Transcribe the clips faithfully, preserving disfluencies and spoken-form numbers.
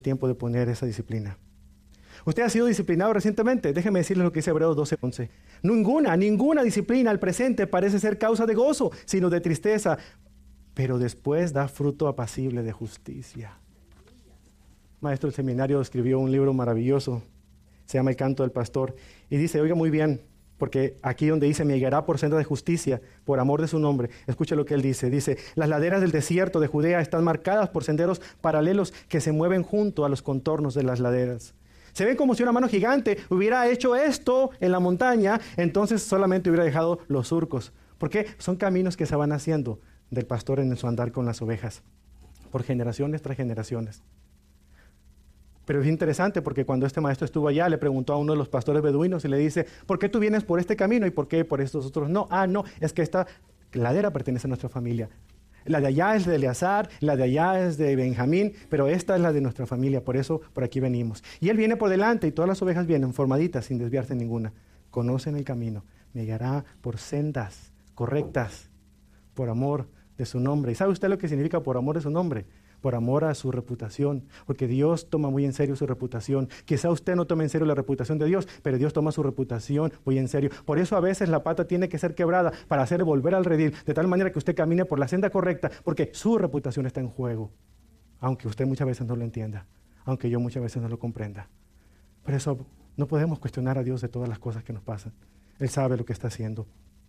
tiempo de poner esa disciplina. ¿Usted ha sido disciplinado recientemente? Déjeme decirle lo que dice Hebreos doce once. Ninguna, ninguna disciplina al presente parece ser causa de gozo, sino de tristeza, pero después da fruto apacible de justicia. Maestro del seminario escribió un libro maravilloso, se llama El canto del pastor, y dice, oiga muy bien, porque aquí donde dice, me guiará por senda de justicia, por amor de su nombre, escuche lo que él dice, dice, las laderas del desierto de Judea están marcadas por senderos paralelos que se mueven junto a los contornos de las laderas. Se ven como si una mano gigante hubiera hecho esto en la montaña, entonces solamente hubiera dejado los surcos. ¿Por qué? Son caminos que se van haciendo del pastor en su andar con las ovejas, por generaciones tras generaciones. Pero es interesante porque cuando este maestro estuvo allá, le preguntó a uno de los pastores beduinos y le dice, ¿por qué tú vienes por este camino y por qué por estos otros no? Ah, no, es que esta ladera pertenece a nuestra familia. La de allá es de Eleazar, la de allá es de Benjamín, pero esta es la de nuestra familia, por eso por aquí venimos. Y él viene por delante y todas las ovejas vienen formaditas sin desviarse ninguna. Conocen el camino, me guiará por sendas correctas, por amor de su nombre. ¿Y sabe usted lo que significa por amor de su nombre? Por amor a su reputación, porque Dios toma muy en serio su reputación. Quizá usted no tome en serio la reputación de Dios, pero Dios toma su reputación muy en serio. Por eso a veces la pata tiene que ser quebrada para hacer volver al redil, de tal manera que usted camine por la senda correcta, porque su reputación está en juego, aunque usted muchas veces no lo entienda, aunque yo muchas veces no lo comprenda. Por eso no podemos cuestionar a Dios de todas las cosas que nos pasan. Él sabe lo que está haciendo.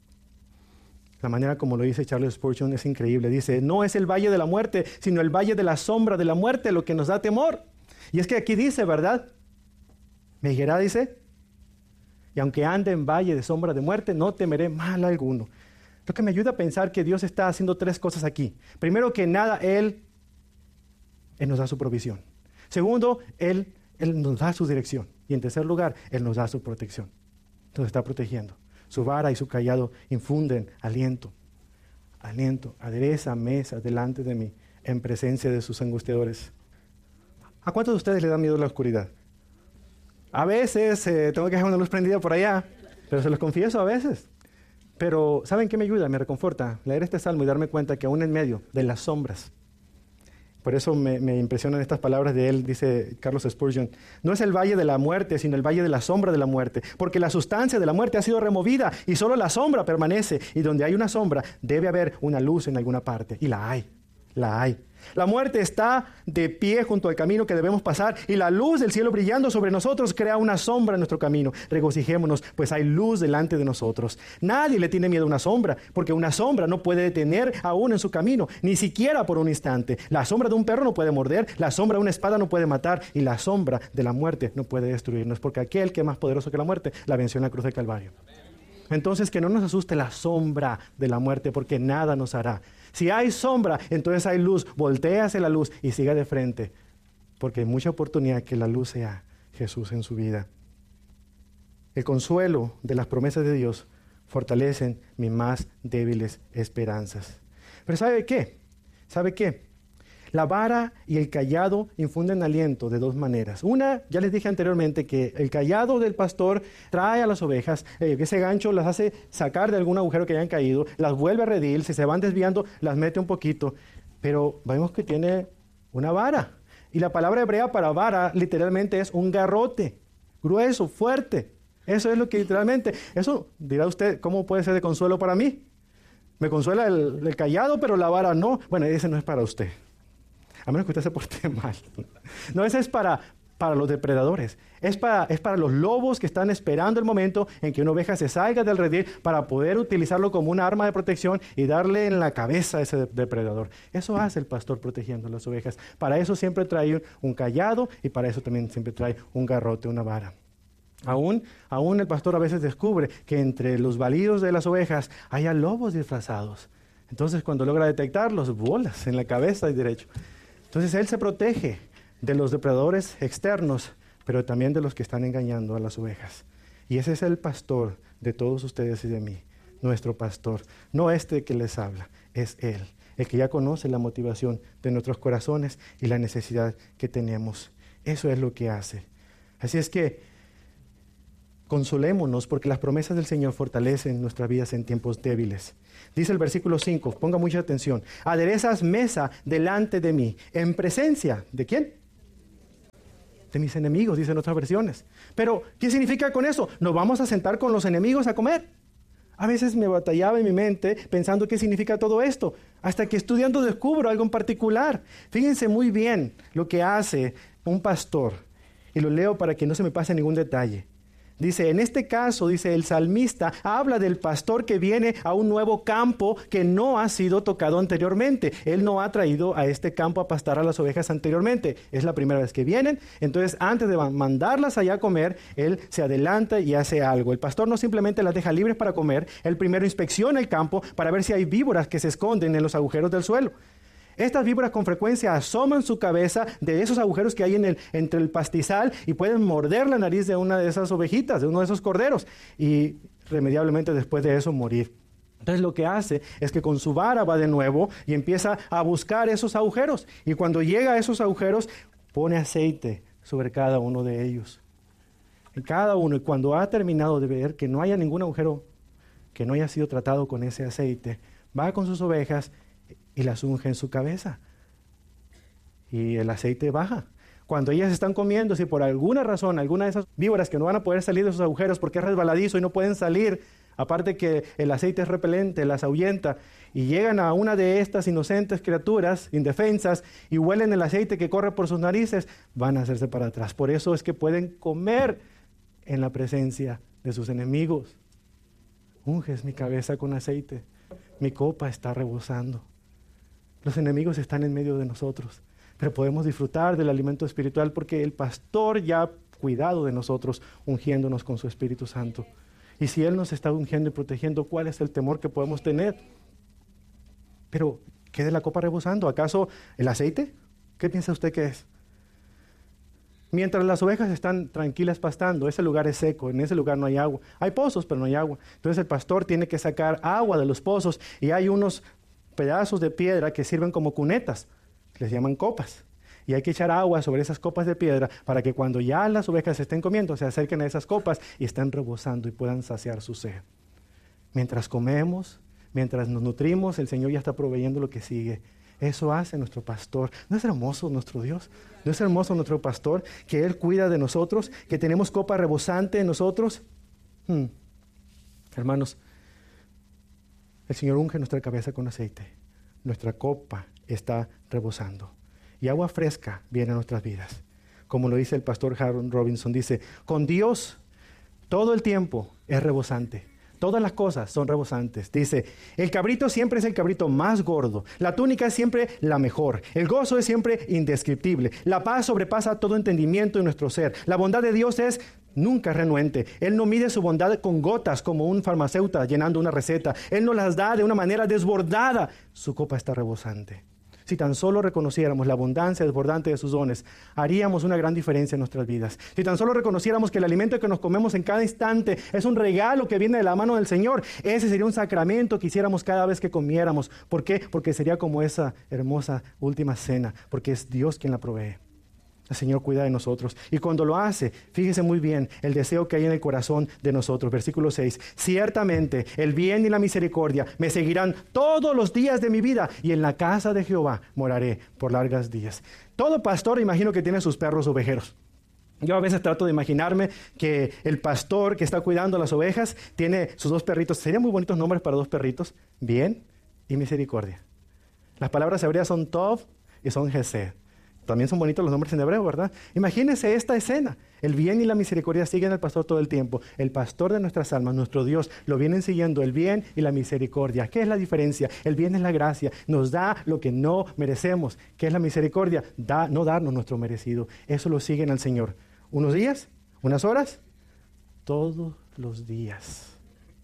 La manera como lo dice Charles Spurgeon es increíble. Dice, no es el valle de la muerte, sino el valle de la sombra de la muerte lo que nos da temor. Y es que aquí dice, ¿verdad? Me guiará, dice, y aunque ande en valle de sombra de muerte, no temeré mal alguno. Lo que me ayuda a pensar que Dios está haciendo tres cosas aquí. Primero que nada, Él, Él nos da su provisión. Segundo, Él, Él nos da su dirección. Y en tercer lugar, Él nos da su protección. Nos está protegiendo. Su vara y su cayado infunden aliento, aliento, adereza mesa delante de mí en presencia de sus angustiadores. ¿A cuántos de ustedes le da miedo la oscuridad? A veces eh, tengo que dejar una luz prendida por allá, pero se los confieso a veces. Pero ¿saben qué me ayuda? Me reconforta leer este salmo y darme cuenta que aún en medio de las sombras, por eso me, me impresionan estas palabras de él, dice Carlos Spurgeon. No es el valle de la muerte, sino el valle de la sombra de la muerte. Porque la sustancia de la muerte ha sido removida y solo la sombra permanece. Y donde hay una sombra, debe haber una luz en alguna parte. Y la hay, la hay. La muerte está de pie junto al camino que debemos pasar y la luz del cielo brillando sobre nosotros crea una sombra en nuestro camino. Regocijémonos, pues hay luz delante de nosotros. Nadie le tiene miedo a una sombra, porque una sombra no puede detener aún en su camino, ni siquiera por un instante. La sombra de un perro no puede morder, la sombra de una espada no puede matar y la sombra de la muerte no puede destruirnos, porque aquel que es más poderoso que la muerte la venció en la cruz del Calvario. Entonces que no nos asuste la sombra de la muerte, porque nada nos hará. Si hay sombra, entonces hay luz. Voltea hacia la luz y siga de frente, porque hay mucha oportunidad que la luz sea Jesús en su vida. El consuelo de las promesas de Dios fortalecen mis más débiles esperanzas. Pero ¿sabe qué? ¿Sabe qué? La vara y el cayado infunden aliento de dos maneras. Una, ya les dije anteriormente que el cayado del pastor trae a las ovejas, eh, ese gancho las hace sacar de algún agujero que hayan caído, las vuelve a redil, si se van desviando, las mete un poquito. Pero vemos que tiene una vara. Y la palabra hebrea para vara literalmente es un garrote, grueso, fuerte. Eso es lo que literalmente, eso dirá usted, ¿cómo puede ser de consuelo para mí? Me consuela el, el cayado, pero la vara no. Bueno, ese no es para usted. A menos que usted se porte mal. No, ese es para, para los depredadores. Es para, es para los lobos que están esperando el momento en que una oveja se salga del redil para poder utilizarlo como una arma de protección y darle en la cabeza a ese depredador. Eso hace el pastor protegiendo a las ovejas. Para eso siempre trae un cayado y para eso también siempre trae un garrote, una vara. Aún, aún el pastor a veces descubre que entre los balidos de las ovejas haya lobos disfrazados. Entonces cuando logra detectarlos, bolas en la cabeza y derecho. Entonces Él se protege de los depredadores externos, pero también de los que están engañando a las ovejas. Y ese es el pastor de todos ustedes y de mí, nuestro pastor. No este que les habla, es Él, el que ya conoce la motivación de nuestros corazones y la necesidad que tenemos. Eso es lo que hace. Así es que consolémonos porque las promesas del Señor fortalecen nuestras vidas en tiempos débiles. Dice el versículo cinco, ponga mucha atención. Aderezas mesa delante de mí, en presencia, ¿de quién? de mis enemigos, dicen otras versiones. Pero, ¿qué significa con eso? ¿Nos vamos a sentar con los enemigos a comer? A veces me batallaba en mi mente pensando qué significa todo esto, hasta que estudiando descubro algo en particular. Fíjense muy bien lo que hace un pastor, y lo leo para que no se me pase ningún detalle. Dice, en este caso, dice el salmista, habla del pastor que viene a un nuevo campo que no ha sido tocado anteriormente. Él no ha traído a este campo a pastar a las ovejas anteriormente. Es la primera vez que vienen. Entonces, antes de mandarlas allá a comer, él se adelanta y hace algo. El pastor no simplemente las deja libres para comer. Él primero inspecciona el campo para ver si hay víboras que se esconden en los agujeros del suelo. Estas víboras con frecuencia asoman su cabeza de esos agujeros que hay en el, entre el pastizal y pueden morder la nariz de una de esas ovejitas, de uno de esos corderos, y irremediablemente después de eso morir. Entonces lo que hace es que con su vara va de nuevo y empieza a buscar esos agujeros. Y cuando llega a esos agujeros, pone aceite sobre cada uno de ellos. En cada uno, y cuando ha terminado de ver que no haya ningún agujero que no haya sido tratado con ese aceite, va con sus ovejas y las unge en su cabeza. Y el aceite baja. Cuando ellas están comiendo, si por alguna razón, alguna de esas víboras que no van a poder salir de esos agujeros porque es resbaladizo y no pueden salir, aparte que el aceite es repelente, las ahuyenta, y llegan a una de estas inocentes criaturas, indefensas, y huelen el aceite que corre por sus narices, van a hacerse para atrás. Por eso es que pueden comer en la presencia de sus enemigos. Unges mi cabeza con aceite, mi copa está rebosando. Los enemigos están en medio de nosotros, pero podemos disfrutar del alimento espiritual porque el pastor ya ha cuidado de nosotros, ungiéndonos con su Espíritu Santo. Y si Él nos está ungiendo y protegiendo, ¿cuál es el temor que podemos tener? Pero, ¿qué de la copa rebosando? ¿Acaso el aceite? ¿Qué piensa usted que es? Mientras las ovejas están tranquilas pastando, ese lugar es seco, en ese lugar no hay agua. Hay pozos, pero no hay agua. Entonces el pastor tiene que sacar agua de los pozos y hay unos pedazos de piedra que sirven como cunetas, les llaman copas, y hay que echar agua sobre esas copas de piedra para que cuando ya las ovejas estén comiendo se acerquen a esas copas y estén rebosando y puedan saciar su sed. Mientras comemos, mientras nos nutrimos, el Señor ya está proveyendo lo que sigue. Eso hace nuestro pastor. ¿No es hermoso nuestro Dios? ¿No es hermoso nuestro pastor que Él cuida de nosotros, que tenemos copa rebosante en nosotros? Hmm. Hermanos, el Señor unge nuestra cabeza con aceite. Nuestra copa está rebosando. Y agua fresca viene a nuestras vidas. Como lo dice el pastor Harold Robinson, dice, con Dios todo el tiempo es rebosante. Todas las cosas son rebosantes. Dice, el cabrito siempre es el cabrito más gordo. La túnica es siempre la mejor. El gozo es siempre indescriptible. La paz sobrepasa todo entendimiento en nuestro ser. La bondad de Dios es nunca renuente. Él no mide su bondad con gotas como un farmacéutico llenando una receta. Él no las da de una manera desbordada. Su copa está rebosante. Si tan solo reconociéramos la abundancia desbordante de sus dones, haríamos una gran diferencia en nuestras vidas. Si tan solo reconociéramos que el alimento que nos comemos en cada instante es un regalo que viene de la mano del Señor, ese sería un sacramento que hiciéramos cada vez que comiéramos. ¿Por qué? Porque sería como esa hermosa última cena, porque es Dios quien la provee. El Señor cuida de nosotros. Y cuando lo hace, fíjese muy bien el deseo que hay en el corazón de nosotros. Versículo seis. Ciertamente el bien y la misericordia me seguirán todos los días de mi vida y en la casa de Jehová moraré por largos días. Todo pastor imagino que tiene sus perros ovejeros. Yo a veces trato de imaginarme que el pastor que está cuidando las ovejas tiene sus dos perritos. Serían muy bonitos nombres para dos perritos. Bien y misericordia. Las palabras hebreas son Tov y son Hesed. También son bonitos los nombres en hebreo, ¿verdad? Imagínense esta escena. El bien y la misericordia siguen al pastor todo el tiempo. El pastor de nuestras almas, nuestro Dios, lo vienen siguiendo el bien y la misericordia. ¿Qué es la diferencia? El bien es la gracia. Nos da lo que no merecemos. ¿Qué es la misericordia? Da, no darnos nuestro merecido. Eso lo siguen al Señor. ¿Unos días? ¿Unas horas? Todos los días.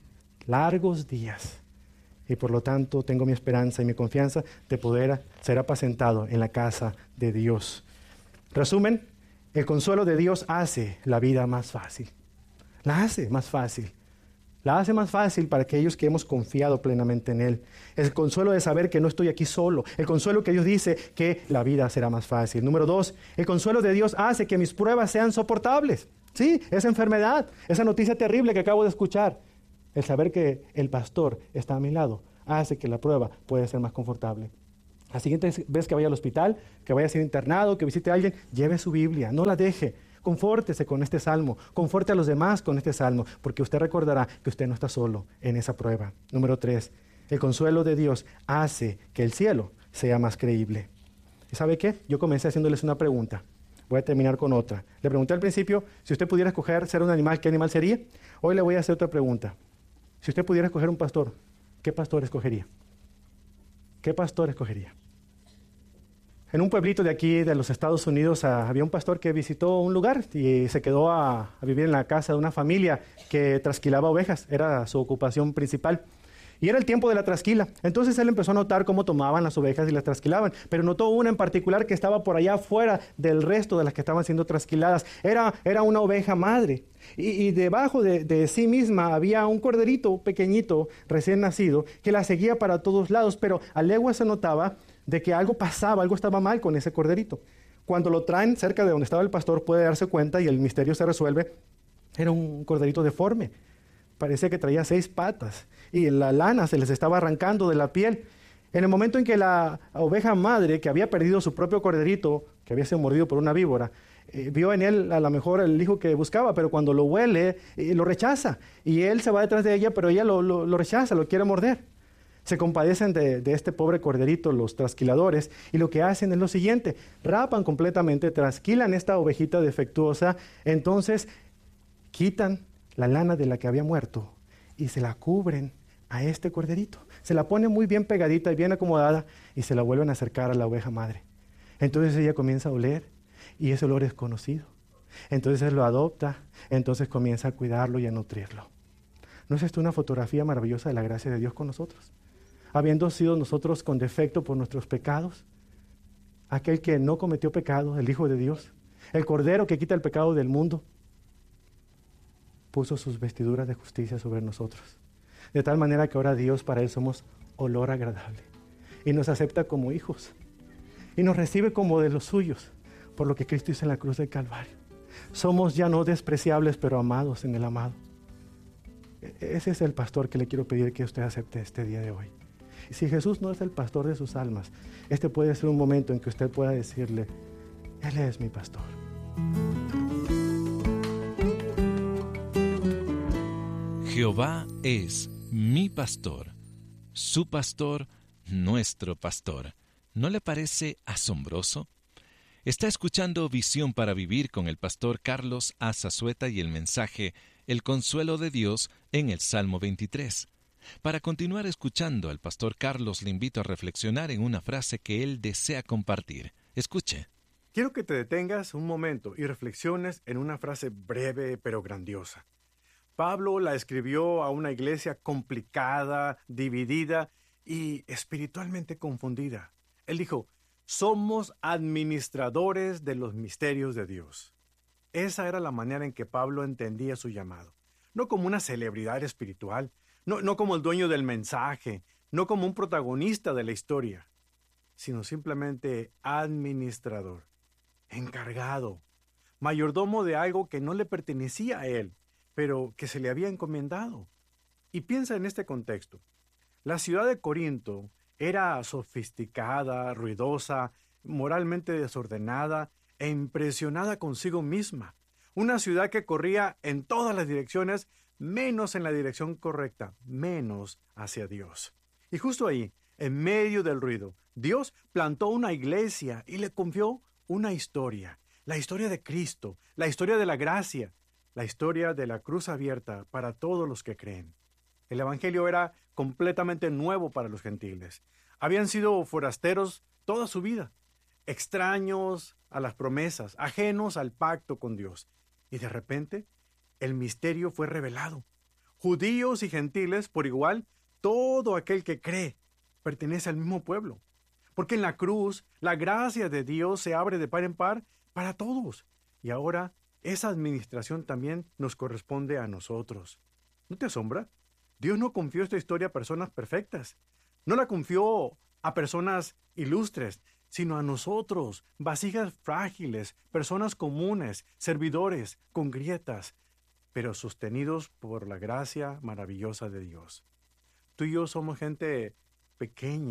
Largos días. Y por lo tanto tengo mi esperanza y mi confianza de poder ser apacentado en la casa de Dios. Resumen, el consuelo de Dios hace la vida más fácil. La hace más fácil. La hace más fácil para aquellos que hemos confiado plenamente en Él. El consuelo de saber que no estoy aquí solo. El consuelo que Dios dice que la vida será más fácil. Número dos, el consuelo de Dios hace que mis pruebas sean soportables. Sí, esa enfermedad, esa noticia terrible que acabo de escuchar. El saber que el pastor está a mi lado hace que la prueba pueda ser más confortable. La siguiente vez que vaya al hospital, que vaya a ser internado, que visite a alguien, lleve su Biblia, no la deje. Confórtese con este salmo, conforte a los demás con este salmo, porque usted recordará que usted no está solo en esa prueba. Número tres, el consuelo de Dios hace que el cielo sea más creíble. ¿Y sabe qué? Yo comencé haciéndoles una pregunta. Voy a terminar con otra. Le pregunté al principio, si usted pudiera escoger ser un animal, ¿qué animal sería? Hoy le voy a hacer otra pregunta. Si usted pudiera escoger un pastor, ¿qué pastor escogería? ¿Qué pastor escogería? En un pueblito de aquí, de los Estados Unidos, ah, había un pastor que visitó un lugar y se quedó a, a vivir en la casa de una familia que trasquilaba ovejas. Era su ocupación principal. Y era el tiempo de la trasquila. Entonces él empezó a notar cómo tomaban las ovejas y las trasquilaban. Pero notó una en particular que estaba por allá afuera del resto de las que estaban siendo trasquiladas. Era, era una oveja madre. Y, y debajo de, de sí misma había un corderito pequeñito, recién nacido, que la seguía para todos lados. Pero a legua se notaba de que algo pasaba, algo estaba mal con ese corderito. Cuando lo traen cerca de donde estaba el pastor, puede darse cuenta y el misterio se resuelve. Era un corderito deforme. Parecía que traía seis patas y la lana se les estaba arrancando de la piel. En el momento en que la oveja madre, que había perdido su propio corderito, que había sido mordido por una víbora, eh, vio en él a lo mejor el hijo que buscaba, pero cuando lo huele, eh, lo rechaza. Y él se va detrás de ella, pero ella lo, lo, lo rechaza, lo quiere morder. Se compadecen de, de este pobre corderito los trasquiladores y lo que hacen es lo siguiente: rapan completamente, trasquilan esta ovejita defectuosa, entonces quitan la lana de la que había muerto y se la cubren a este corderito. Se la ponen muy bien pegadita y bien acomodada y se la vuelven a acercar a la oveja madre. Entonces ella comienza a oler y ese olor es conocido. Entonces él lo adopta, entonces comienza a cuidarlo y a nutrirlo. ¿No es esto una fotografía maravillosa de la gracia de Dios con nosotros? Habiendo sido nosotros con defecto por nuestros pecados, aquel que no cometió pecado, el Hijo de Dios, el Cordero que quita el pecado del mundo, puso sus vestiduras de justicia sobre nosotros. De tal manera que ahora Dios, para Él somos olor agradable. Y nos acepta como hijos. Y nos recibe como de los suyos, por lo que Cristo hizo en la cruz del Calvario. Somos ya no despreciables, pero amados en el amado. Ese es el pastor que le quiero pedir que usted acepte este día de hoy. Y si Jesús no es el pastor de sus almas, este puede ser un momento en que usted pueda decirle: Él es mi pastor. Jehová es mi pastor, su pastor, nuestro pastor. ¿No le parece asombroso? Está escuchando Visión para Vivir con el pastor Carlos A. Zazueta y el mensaje El consuelo de Dios en el Salmo veintitrés. Para continuar escuchando al pastor Carlos, le invito a reflexionar en una frase que él desea compartir. Escuche. Quiero que te detengas un momento y reflexiones en una frase breve pero grandiosa. Pablo la escribió a una iglesia complicada, dividida y espiritualmente confundida. Él dijo: somos administradores de los misterios de Dios. Esa era la manera en que Pablo entendía su llamado. No como una celebridad espiritual, no, no como el dueño del mensaje, no como un protagonista de la historia, sino simplemente administrador, encargado, mayordomo de algo que no le pertenecía a él, pero que se le había encomendado. Y piensa en este contexto. La ciudad de Corinto era sofisticada, ruidosa, moralmente desordenada e impresionada consigo misma. Una ciudad que corría en todas las direcciones, menos en la dirección correcta, menos hacia Dios. Y justo ahí, en medio del ruido, Dios plantó una iglesia y le confió una historia. La historia de Cristo, la historia de la gracia, la historia de la cruz abierta para todos los que creen. El evangelio era completamente nuevo para los gentiles. Habían sido forasteros toda su vida, extraños a las promesas, ajenos al pacto con Dios. Y de repente, el misterio fue revelado. Judíos y gentiles, por igual, todo aquel que cree pertenece al mismo pueblo. Porque en la cruz, la gracia de Dios se abre de par en par para todos. Y ahora, esa administración también nos corresponde a nosotros. ¿No te asombra? Dios no confió esta historia a personas perfectas. No la confió a personas ilustres, sino a nosotros, vasijas frágiles, personas comunes, servidores, con grietas, pero sostenidos por la gracia maravillosa de Dios. Tú y yo somos gente pequeña,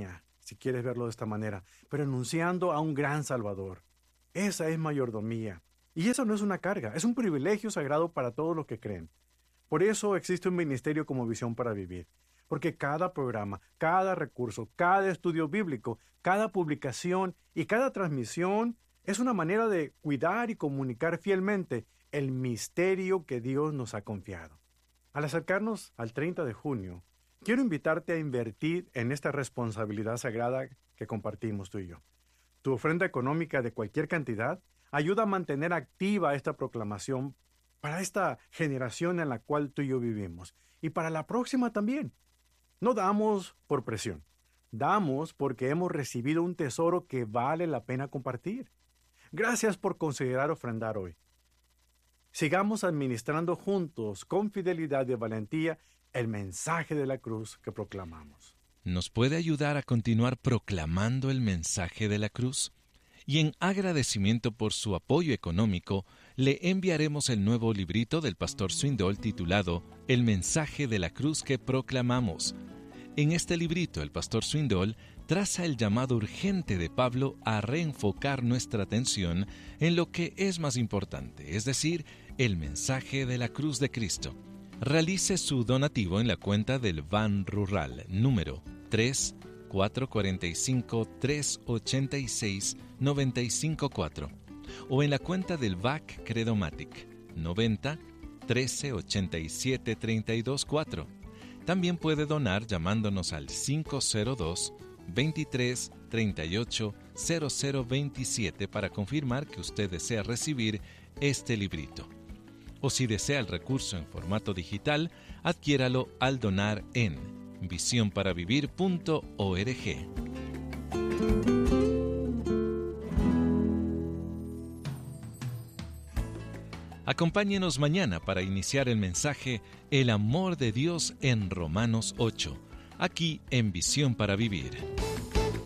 si quieres verlo de esta manera, pero anunciando a un gran Salvador. Esa es mayordomía. Y eso no es una carga, es un privilegio sagrado para todos los que creen. Por eso existe un ministerio como Visión para Vivir. Porque cada programa, cada recurso, cada estudio bíblico, cada publicación y cada transmisión es una manera de cuidar y comunicar fielmente el misterio que Dios nos ha confiado. Al acercarnos al treinta de junio, quiero invitarte a invertir en esta responsabilidad sagrada que compartimos tú y yo. Tu ofrenda económica de cualquier cantidad ayuda a mantener activa esta proclamación para esta generación en la cual tú y yo vivimos y para la próxima también. No damos por presión, damos porque hemos recibido un tesoro que vale la pena compartir. Gracias por considerar ofrendar hoy. Sigamos administrando juntos, con fidelidad y valentía, el mensaje de la cruz que proclamamos. ¿Nos puede ayudar a continuar proclamando el mensaje de la cruz? Y en agradecimiento por su apoyo económico, le enviaremos el nuevo librito del pastor Swindoll titulado El mensaje de la cruz que proclamamos. En este librito, el pastor Swindoll traza el llamado urgente de Pablo a reenfocar nuestra atención en lo que es más importante, es decir, el mensaje de la cruz de Cristo. Realice su donativo en la cuenta del Ban Rural, número tres cuatro cuatro cinco, tres ocho seis, nueve cinco cuatro, o en la cuenta del V A C Credomatic, noventa, trece, ochenta y siete, treinta y dos, cuatro. También puede donar llamándonos al cinco cero dos, veintitrés, treinta y ocho, cero cero veintisiete para confirmar que usted desea recibir este librito. O si desea el recurso en formato digital, adquiéralo al donar en visión para vivir punto org. Acompáñenos mañana para iniciar el mensaje El amor de Dios en Romanos ocho, aquí en Visión para Vivir.